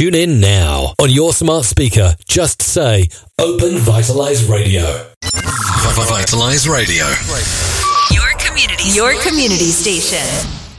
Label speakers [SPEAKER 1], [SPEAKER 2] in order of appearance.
[SPEAKER 1] Tune in now. On your smart speaker, just say Open Vitalize Radio.
[SPEAKER 2] Vitalize Radio.
[SPEAKER 3] Your community station.